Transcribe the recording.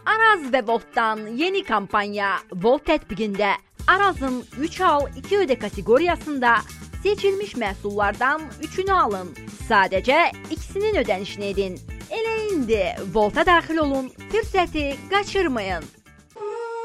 Araz və Voltdan yeni kampanya Volt tətbiqində Arazın 3 al 2 ödə kateqoriyasında seçilmiş məhsullardan 3-ünü alın. Sadəcə ikisinin ödənişini edin. Elə indi Volta daxil olun, fürsəti qaçırmayın.